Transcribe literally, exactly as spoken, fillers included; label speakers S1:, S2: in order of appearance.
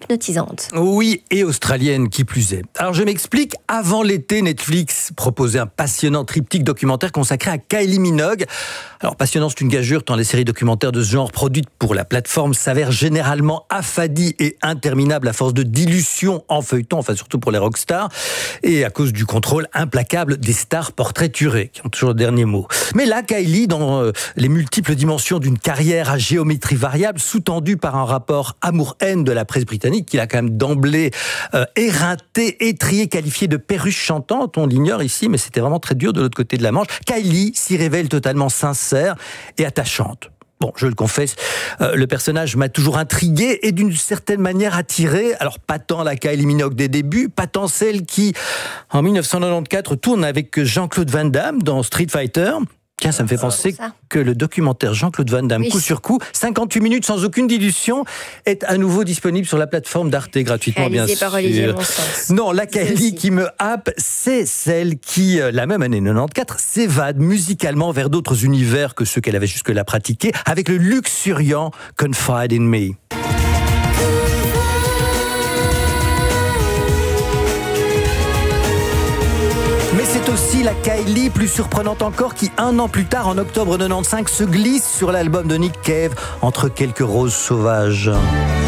S1: hypnotisante.
S2: Oui, et australienne qui plus est. Alors je m'explique, avant l'été, Netflix proposait un passionnant triptyque documentaire consacré à Kylie Minogue. Alors passionnant, c'est une gageure, tant les séries documentaires de ce genre produites pour la plateforme s'avèrent généralement affadies et interminables à force de dilution en feuilleton, enfin surtout pour les rockstars, et à cause du contrôle implacable des stars portraiturées, qui ont toujours le dernier mot. Mais là, Kylie, dans euh, les multiples dimensions d'une carrière à géométrie variable, sous-tendue par un rapport amour-haine de la presse britannique, qui l'a quand même d'emblée euh, éreinté, étrié, qualifié de perruche chantante, on l'ignore ici, mais c'était vraiment très dur de l'autre côté de la Manche. Kylie s'y révèle totalement sincère et attachante. Bon, je le confesse, euh, le personnage m'a toujours intrigué et d'une certaine manière attiré. Alors, pas tant la Kylie Minogue des débuts, pas tant celle qui, en dix-neuf cent quatre-vingt-quatorze, tourne avec Jean-Claude Van Damme dans Street Fighter. Tiens, ça me fait penser que le documentaire Jean-Claude Van Damme, oui. coup sur coup, cinquante-huit minutes sans aucune dilution, est à nouveau disponible sur la plateforme d'Arte gratuitement,
S1: Réalisé
S2: bien
S1: par
S2: sûr.
S1: Olivier Monsens.
S2: Non, la Kylie qui me happe, c'est celle qui, la même année quatre-vingt-quatorze, s'évade musicalement vers d'autres univers que ceux qu'elle avait jusque-là pratiqués, avec le luxuriant Confide in Me. Mais c'est aussi la Kylie, plus surprenante encore, qui un an plus tard, en octobre quatre-vingt-quinze, se glisse sur l'album de Nick Cave, Entre quelques roses sauvages.